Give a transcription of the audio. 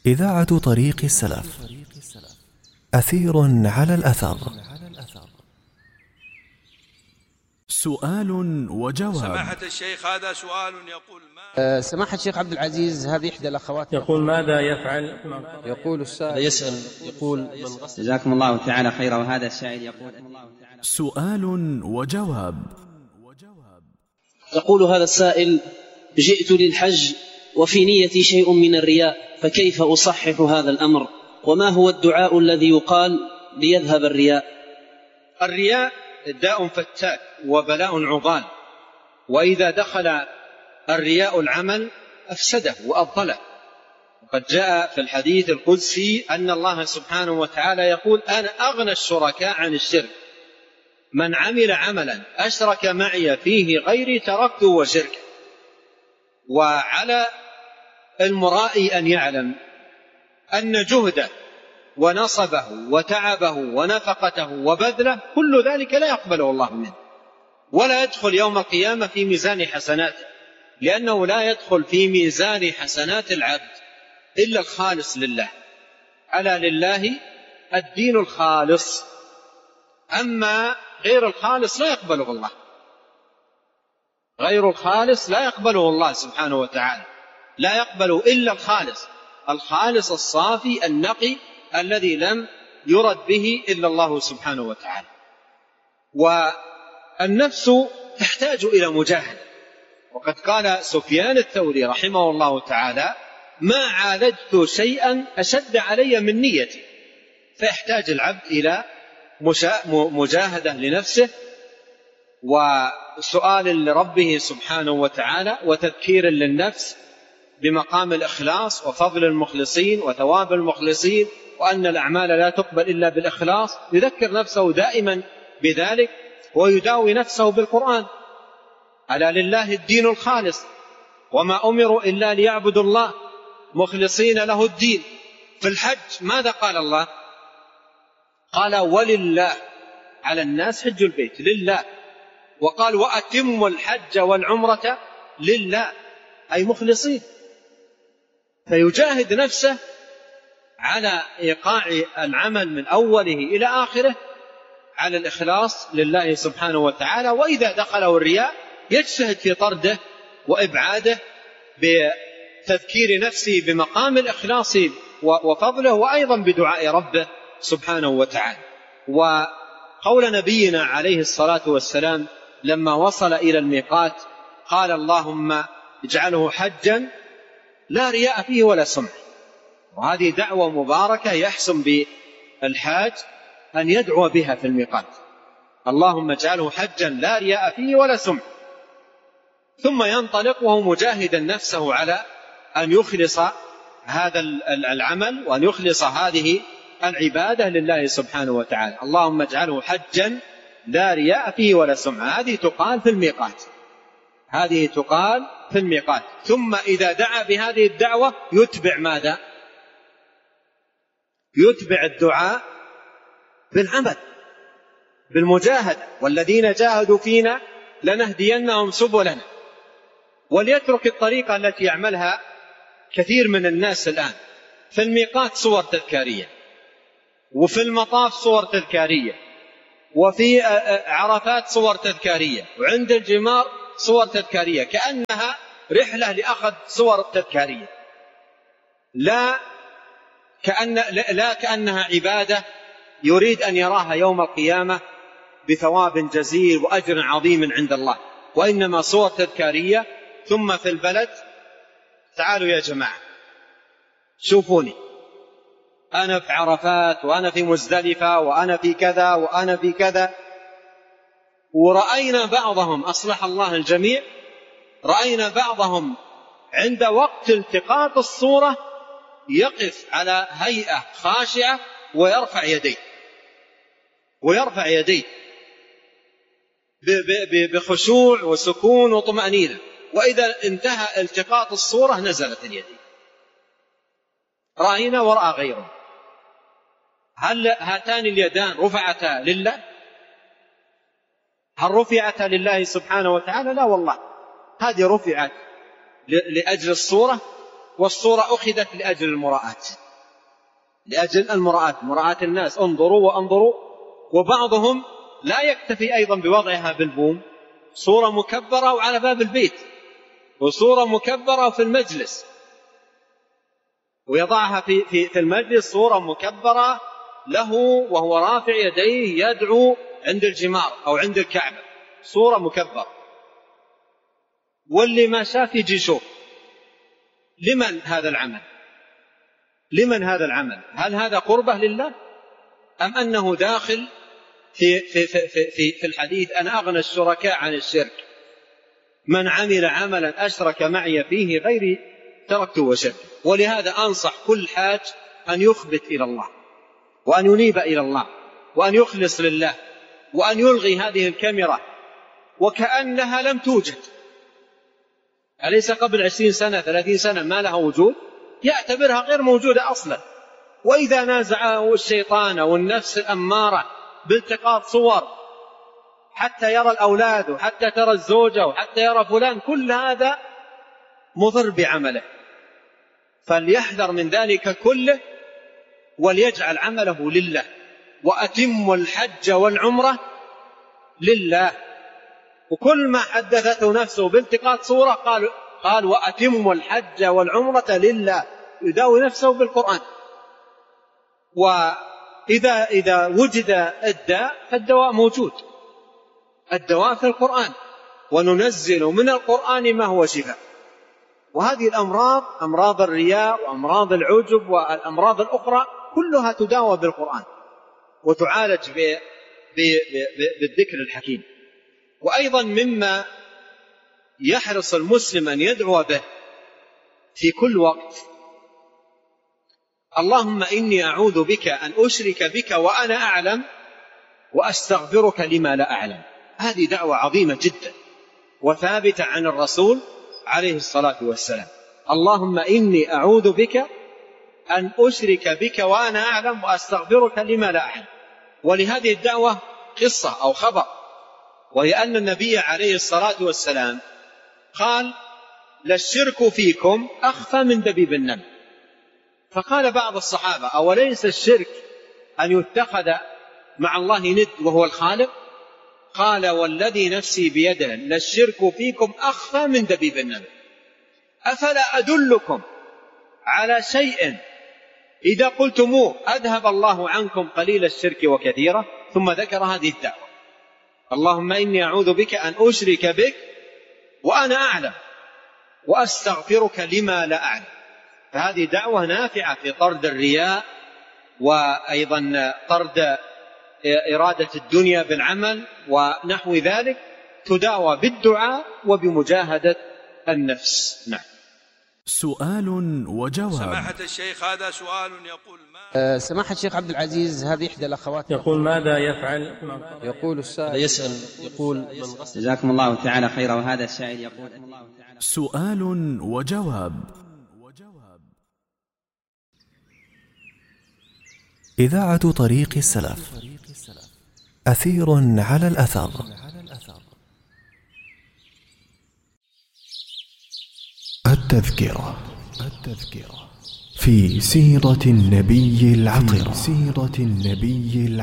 إذاعة طريق السلف. أثير على الأثر. سؤال وجواب. سماحة الشيخ، هذا سؤال يقول سماحة الشيخ عبد العزيز، هذه إحدى الأخوات يقول ماذا يفعل؟ يقول السائل يسأل يقول جزاكم الله تعالى خيرا. وهذا السائل يقول سؤال وجواب. يقول هذا السائل: جئت للحج وفي نيتي شيء من الرياء، فكيف أصحح هذا الأمر؟ وما هو الدعاء الذي يقال ليذهب الرياء؟ الرياء داء فتاك وبلاء عضال، وإذا دخل الرياء العمل أفسده وأبطله. وقد جاء في الحديث القدسي أن الله سبحانه وتعالى يقول: أنا أغنى الشركاء عن الشرك، من عمل عملا أشرك معي فيه غيري تركته وشركه. وعلى المرائي أن يعلم أن جهده ونصبه وتعبه ونفقته وبذله كل ذلك لا يقبله الله منه، ولا يدخل يوم القيامة في ميزان حسناته، لأنه لا يدخل في ميزان حسنات العبد إلا الخالص لله. ألا لله الدين الخالص، أما غير الخالص لا يقبله الله، غير الخالص لا يقبله الله سبحانه وتعالى، لا يقبل إلا الخالص، الخالص الصافي النقي الذي لم يرد به إلا الله سبحانه وتعالى. والنفس تحتاج إلى مجاهدة، وقد قال سفيان الثوري رحمه الله تعالى: ما عالجت شيئا أشد علي من نيتي. فيحتاج العبد إلى مجاهدة لنفسه وسؤال لربه سبحانه وتعالى وتذكير للنفس بمقام الإخلاص وفضل المخلصين وثواب المخلصين، وأن الأعمال لا تقبل إلا بالإخلاص. يذكر نفسه دائما بذلك ويداوي نفسه بالقرآن: ألا لله الدين الخالص وما أمروا إلا ليعبدوا الله مخلصين له الدين. في الحج ماذا قال الله؟ قال: ولله على الناس حج البيت، لله. وقال: وأتموا الحج والعمرة لله، أي مخلصين. فيجاهد نفسه على إيقاع العمل من أوله إلى آخره على الإخلاص لله سبحانه وتعالى. وإذا دخله الرياء يجتهد في طرده وإبعاده بتذكير نفسه بمقام الإخلاص وفضله، وأيضا بدعاء ربه سبحانه وتعالى. وقول نبينا عليه الصلاة والسلام لما وصل إلى الميقات قال: اللهم اجعله حجا لا رياء فيه ولا سمعة. وهذه دعوة مباركة يحسن بالحاج أن يدعو بها في الميقات: اللهم اجعله حجا لا رياء فيه ولا سمعة. ثم ينطلق وهو مجاهدا نفسه على أن يخلص هذا العمل وأن يخلص هذه العبادة لله سبحانه وتعالى. اللهم اجعله حجا لا رياء فيه ولا سمعة. هذه تقال في الميقات، هذه تقال في الميقات. ثم إذا دعا بهذه الدعوة يتبع ماذا؟ يتبع الدعاء بالعمل، بالمجاهدة: والذين جاهدوا فينا لنهدينهم سبلنا. وليترك الطريقة التي يعملها كثير من الناس الآن. في الميقات صور تذكارية، وفي المطاف صور تذكارية، وفي عرفات صور تذكارية، وعند الجمار صور تذكارية، كأنها رحلة لأخذ صور تذكارية، لا كأنها عبادة يريد أن يراها يوم القيامة بثواب جزيل وأجر عظيم عند الله، وإنما صور تذكارية. ثم في البلد: تعالوا يا جماعة شوفوني، أنا في عرفات، وأنا في مزدلفة، وأنا في كذا، وأنا في كذا. ورأينا بعضهم، أصلح الله الجميع، رأينا بعضهم عند وقت التقاط الصورة يقف على هيئة خاشعة ويرفع يديه بخشوع وسكون وطمأنينة، وإذا انتهى التقاط الصورة نزلت اليدين. رأينا ورأى غيره. هل هاتان اليدان رفعتا لله؟ هل رفعتا لله سبحانه وتعالى؟ لا والله، هذه رفعت لأجل الصورة والصورة أخذت لأجل المراءة، لأجل المراءة، مراءة الناس، انظروا وانظروا. وبعضهم لا يكتفي أيضا بوضعها بالبوم، صورة مكبرة وعلى باب البيت، وصورة مكبرة في المجلس، ويضعها في المجلس صورة مكبرة له وهو رافع يديه يدعو عند الجمار أو عند الكعبة، صورة مكبرة. واللي ما شاف يجي يشوف. لمن هذا العمل؟ لمن هذا العمل؟ هل هذا قربة لله؟ أم أنه داخل في الحديث أنا أغنى الشركاء عن الشرك، من عمل عملا أشرك معي فيه غيري تركته وشركه. ولهذا أنصح كل حاج أن يخبت إلى الله، وأن ينيب إلى الله، وأن يخلص لله، وأن يلغي هذه الكاميرا وكأنها لم توجد. أليس قبل 20 سنة 30 سنة ما لها وجود؟ يعتبرها غير موجودة أصلا. وإذا نازعه الشيطان والنفس الأمارة بالتقاط صور حتى يرى الأولاد وحتى ترى الزوجة وحتى يرى فلان، كل هذا مضر بعمله، فليحذر من ذلك كله وليجعل عمله لله. وأتم الحج والعمرة لله. وكل ما حدثته نفسه بالتقاط صورة قال وأتم الحج والعمرة لله، يداوي نفسه بالقرآن. وإذا وجد الداء فالدواء موجود، الدواء في القرآن، وننزل من القرآن ما هو شفاء. وهذه الأمراض، أمراض الرياء وأمراض العجب والأمراض الأخرى، كلها تداوى بالقرآن وتعالج بالذكر الحكيم. وأيضا مما يحرص المسلم أن يدعو به في كل وقت اللهم إني أعوذ بك أن أشرك بك وأنا أعلم وأستغفرك لما لا أعلم. هذه دعوة عظيمة جدا وثابتة عن الرسول عليه الصلاة والسلام. اللهم إني أعوذ بك أن أشرك بك وأنا أعلم وأستغفرك لما لا أعلم. ولهذه الدعوة قصة أو خبر، وهي أن النبي عليه الصلاة والسلام قال للشرك فيكم أخفى من دبيب النمل. فقال بعض الصحابة أوليس الشرك أن يتخذ مع الله ند وهو الخالق؟ قال والذي نفسي بيده للشرك فيكم أخفى من دبيب النمل. أفلا أدلكم على شيء إذا قلتموه أذهب الله عنكم قليل الشرك وكثيرا؟ ثم ذكر هذه الدعوة اللهم إني أعوذ بك أن أشرك بك وأنا أعلم وأستغفرك لما لا أعلم. فهذه دعوة نافعة في طرد الرياء، وأيضا طرد إرادة الدنيا بالعمل ونحو ذلك، تداوى بالدعاء وبمجاهدة النفس. نعم. سؤال وجواب. سماحة الشيخ هذا سؤال يقول سماحة الشيخ عبد العزيز، هذه إحدى الأخوات يقول ماذا يفعل؟ يقول السائل يسأل يقول جزاكم الله تعالى خيرا. وهذا السائل يقول سؤال وجواب. إذاعة طريق السلف، أثير على الأثر. التذكرة في سيرة النبي العطرة.